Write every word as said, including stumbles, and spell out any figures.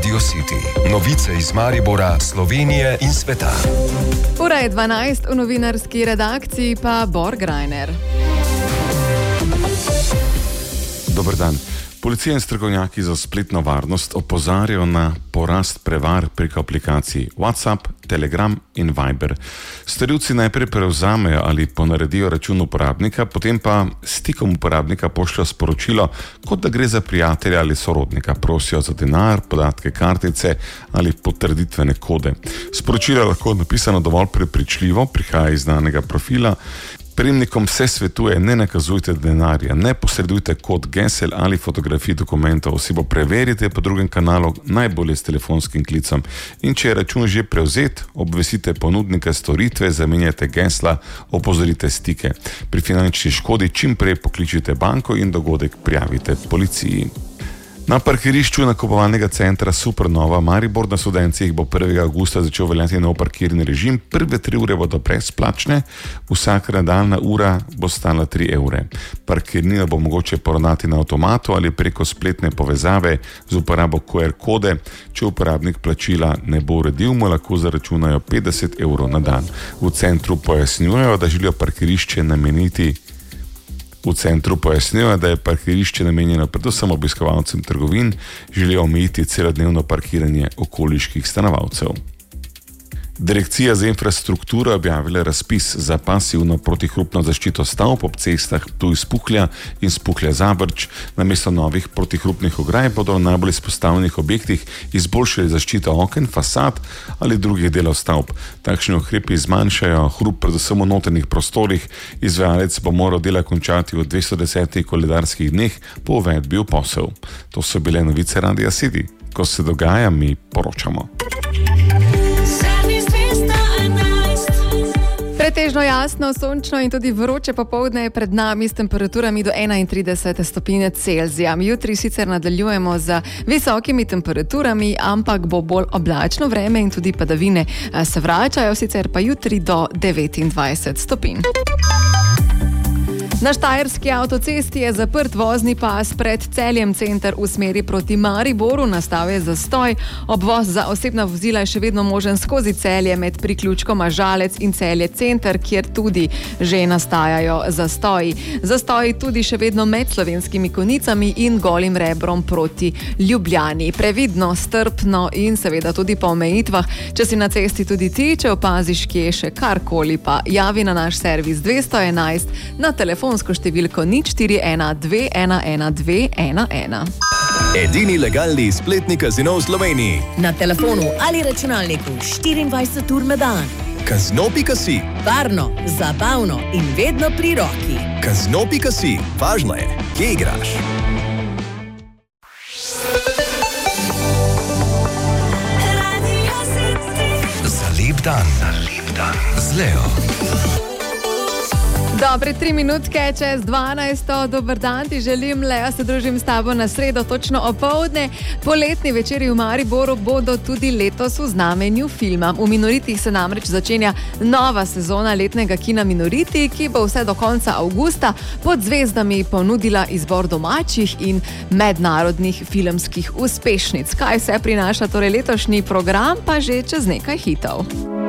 Radio City. Novice iz Maribora, Slovenije in sveta. Ura je dvanajst, v novinarski redakciji pa Bor Grajner. Dober dan. Policija in strokovnjaki za spletno varnost opozarjajo na porast prevar preko aplikacij WhatsApp, Telegram in Viber. Storilci najprej prevzamejo ali ponaredijo račun uporabnika, potem pa stikom uporabnika pošljajo sporočilo, kot da gre za prijatelja ali sorodnika. Prosijo za denar, podatke kartice ali potrditvene kode. Sporočilo je lahko napisano dovolj prepričljivo, prihaja iz znanega profila. Prejemnikom se svetuje, ne nakazujte denarja, ne posredujte kod gesel ali fotografij dokumentov, osebo preverite po drugem kanalu, najbolje s telefonskim klicom. In če je račun že prevzet, obvestite ponudnika storitve, zamenjajte gesla, opozorite stike. Pri finančni škodi čim prej pokličite banko in dogodek prijavite policiji. Na parkirišču nakupovalnega centra Supernova Maribor na Studencih bo prvega avgusta začel veljati nov parkirni režim. Prve tri ure bodo brezplačne, vsaka nadaljnja ura bo stala tri evre. Parkirnino bo mogoče poravnati na avtomatu ali preko spletne povezave z uporabo Q R kode. Če uporabnik plačila ne bo uredil, mu lahko zaračunajo petdeset evrov na dan. V centru pojasnjujejo, da želijo parkirišče nameniti V centru pojasnjujejo, da je parkirišče namenjeno predvsem obiskovalcem trgovin, želijo omejiti celodnevno parkiranje okoliških stanovalcev. Direkcija za infrastrukturo je objavila razpis za pasivno protihrupno zaščito stavb ob cestah Ptuj-Spuhlja in Spuhlja-Zavrč. Namesto novih protihrupnih ograj bodo v najbolj izpostavljenih objektih izboljšali zaščito oken, fasad ali drugih delov stavb. Takšni ukrepi zmanjšajo hrup predvsem v notranjih prostorih. Izvajalec bo moral dela končati v dvesto desetih koledarskih dneh po uvedbi v posel. To so bile novice Radia City. Ko se dogaja, mi poročamo. Pretežno jasno, sončno in tudi vroče popoldne je pred nami s temperaturami do enaintrideset stopinj Celzija. Jutri sicer nadaljujemo z visokimi temperaturami, ampak bo bolj oblačno vreme in tudi padavine se vračajo, sicer pa jutri do devetindvajset stopinj. Na Štajerski avtocesti je zaprt vozni pas pred Celjem center v smeri proti Mariboru, nastal je zastoj. Obvoz za osebna vozila je še vedno možen skozi Celje med priključkoma Žalec in Celje center, kjer tudi že nastajajo zastoji. Zastoji tudi še vedno med Slovenskimi Konjicami in Golim Rebrom proti Ljubljani. Previdno, strpno in seveda tudi po omejitvah. Če si na cesti tudi ti, če opaziš kje še karkoli, pa javi na naš servis dvesto enajst na telefon številko nič štiri ena dve ena ena dve ena ena. Edini legalni spletni kazino v Sloveniji. Na telefonu ali računalniku štiriindvajset ur na dan. Kazino pika si. Varno, zabavno in vedno pri roki. Kazino pika si. Važno je, kje igraš. Za lep dan. Za lep dan. Z Leo. Dobre tri minutke čez dvanajsto, dober dan ti želim, Lea, se družim s tabo na sredo, točno opoldne. Poletni večeri v Mariboru bodo tudi letos v znamenju filma. V Minoritih se namreč začenja nova sezona letnega kina Minoriti, ki bo vse do konca avgusta pod zvezdami ponudila izbor domačih in mednarodnih filmskih uspešnic. Kaj vse prinaša torej letošnji program, pa že čez nekaj hitov.